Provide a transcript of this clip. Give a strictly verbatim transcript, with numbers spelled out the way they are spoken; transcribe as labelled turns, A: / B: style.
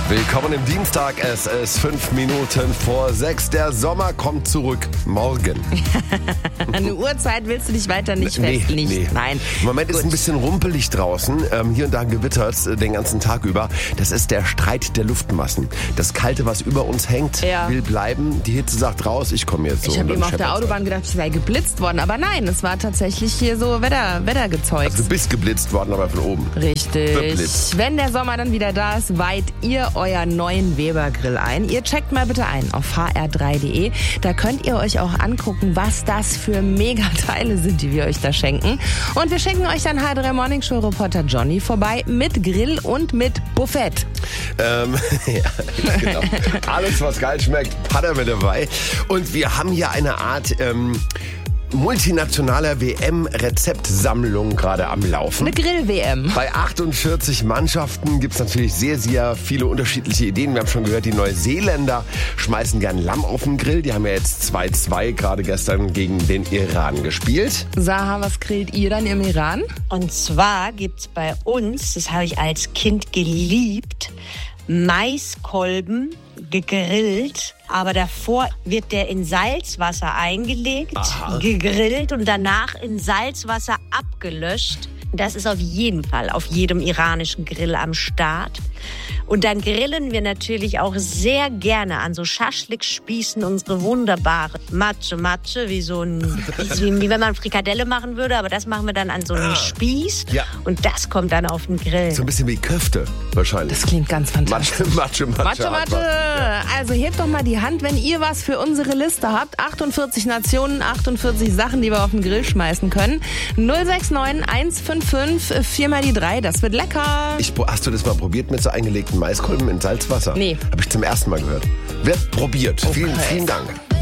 A: Willkommen im Dienstag, es ist fünf Minuten vor sechs. Der Sommer kommt zurück, morgen.
B: Eine Uhrzeit willst du dich weiter nicht
A: Nee,
B: festlegen?
A: nee.
B: Nein.
A: Im Moment ist es ein bisschen rumpelig draußen. Ähm, hier und da gewittert es den ganzen Tag über. Das ist der Streit der Luftmassen. Das Kalte, was über uns hängt,
B: Ja.
A: will bleiben. Die Hitze sagt raus, ich komme jetzt so.
B: Ich habe
A: und
B: eben
A: dann
B: auf der
A: scheppert's
B: Autobahn gedacht, ich sei geblitzt worden. Aber nein, es war tatsächlich hier so Wetter, Wettergezeugs.
A: halt. Du bist geblitzt worden, aber von oben.
B: Richtig.
A: Beblitzt.
B: Wenn der Sommer dann wieder da ist, weiht ihr euren neuen Weber-Grill ein. Ihr checkt mal bitte ein auf h r drei punkt d e. Da könnt ihr euch auch angucken, was das für Megateile sind, die wir euch da schenken. Und wir schenken euch dann H drei Morning Show Reporter Johnny vorbei mit Grill und mit Buffet.
A: Ähm, ja, genau. Alles, was geil schmeckt, hat er mit dabei. Und wir haben hier eine Art ähm, multinationaler W M-Rezeptsammlung gerade am Laufen.
B: Eine Grill-W M.
A: Bei achtundvierzig Mannschaften gibt es natürlich sehr, sehr viele unterschiedliche Ideen. Wir haben schon gehört, die Neuseeländer schmeißen gern Lamm auf den Grill. Die haben ja jetzt zwei zwei gerade gestern gegen den Iran gespielt.
B: Saha, was grillt ihr dann im Iran?
C: Und zwar gibt's bei uns, das habe ich als Kind geliebt, Maiskolben gegrillt. Aber davor wird der in Salzwasser eingelegt,
A: Aha.
C: gegrillt und danach in Salzwasser abgelöscht. Das ist auf jeden Fall auf jedem iranischen Grill am Start. Und dann grillen wir natürlich auch sehr gerne an so Schaschlik-Spießen unsere wunderbare Matsche-Matsche, wie so ein, wie, wie wenn man Frikadelle machen würde, aber das machen wir dann an so einem Spieß.
A: Ja.
C: Und das kommt dann auf den Grill.
A: So ein bisschen wie Köfte wahrscheinlich.
B: Das klingt ganz fantastisch.
A: Matsche, Matsche, Matsche.
B: Mathe, Mathe. Also hebt doch mal die Hand, wenn ihr was für unsere Liste habt. achtundvierzig Nationen, achtundvierzig Sachen, die wir auf den Grill schmeißen können. null sechs neun eins fünf fünf vier mal die drei. Das wird lecker.
A: Ich, hast du das mal probiert mit so eingelegten Maiskolben in Salzwasser?
B: Nee.
A: Habe ich zum ersten Mal gehört. Wird probiert.
B: Okay.
A: Vielen, vielen Dank.